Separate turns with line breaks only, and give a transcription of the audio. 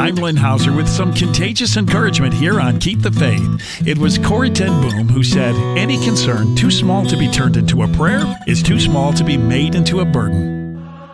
I'm Lynn Hauser with some contagious encouragement here on Keep the Faith. It was Corrie ten Boom who said, "Any concern too small to be turned into a prayer is too small to be made into a burden."